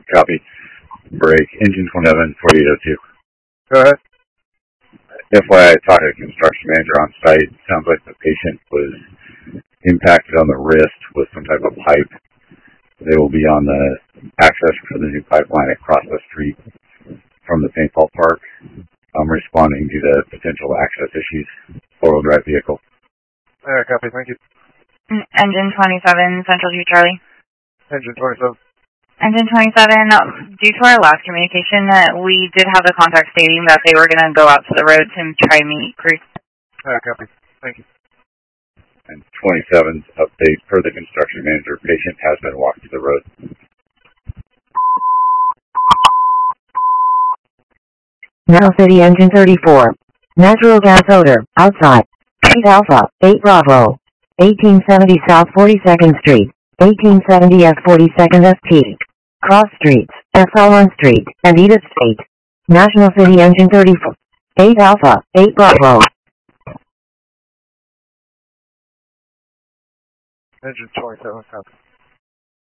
Copy. Break. Engine 27, 4802. Go ahead. FYI, I talked to the construction manager on site. Sounds like the patient was impacted on the wrist with some type of pipe. They will be on the access for the new pipeline across the street from the paintball park. I'm responding due to potential access issues. Four-wheel drive vehicle. Copy, thank you. Engine 27, Central 2 Charlie. Engine 27. Engine 27, due to our last communication, we did have the contact stating that they were going to go out to the road to try and meet crews. Copy, thank you. And 27's update per the construction manager, patient has been walked to the road. Now City Engine 34. Natural gas odor, outside. 8 Alpha, 8 Bravo. 1870 South 42nd Street. 1870 S 42nd ST. Cross Streets, SL1 Street, and Edith Street. National City Engine 34. 8 Alpha, 8 Bravo. Engine 27, copy.